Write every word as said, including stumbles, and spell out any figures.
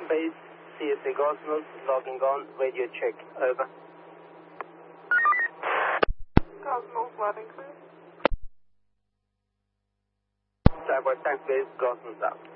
Base, C S A Gosnells, logging on, radio check, over. Gosnells, landing crew. Starboard tank base, Gosnells out.